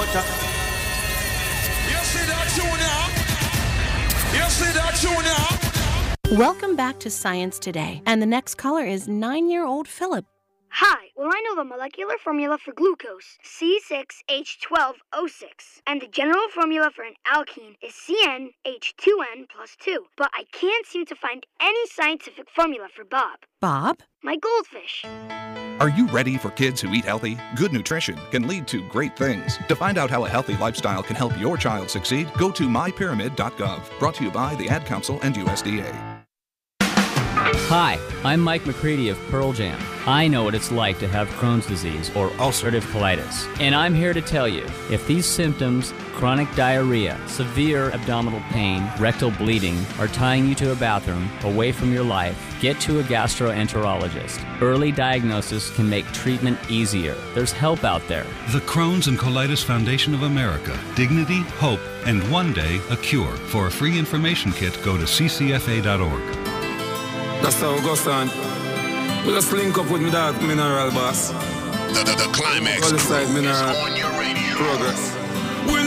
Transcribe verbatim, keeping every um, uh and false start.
water. You see that tune now? You see that tune now? Welcome back to Science Today, and the next caller is nine-year-old Philip. Hi, well I know the molecular formula for glucose, C six H twelve O six, and the general formula for an alkene is C N H two N plus two, but I can't seem to find any scientific formula for Bob. Bob? My goldfish. Are you ready for kids who eat healthy? Good nutrition can lead to great things. To find out how a healthy lifestyle can help your child succeed, go to my pyramid dot gov. Brought to you by the Ad Council and U S D A. Hi, I'm Mike McCready of Pearl Jam. I know what it's like to have Crohn's disease or ulcerative colitis. And I'm here to tell you, if these symptoms, chronic diarrhea, severe abdominal pain, rectal bleeding, are tying you to a bathroom, away from your life, get to a gastroenterologist. Early diagnosis can make treatment easier. There's help out there. The Crohn's and Colitis Foundation of America. Dignity, hope, and one day, a cure. For a free information kit, go to c c f a dot org. That's how it goes on. We just link up with me dog, Mineral Boss. The, the, the climax All the side, Mineral on your radio. Progress.